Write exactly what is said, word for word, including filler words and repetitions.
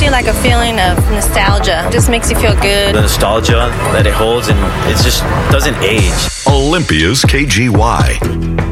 you like a feeling of nostalgia. It just makes you feel good. The nostalgia that it holds, and it just doesn't age. Olympia's K G Y.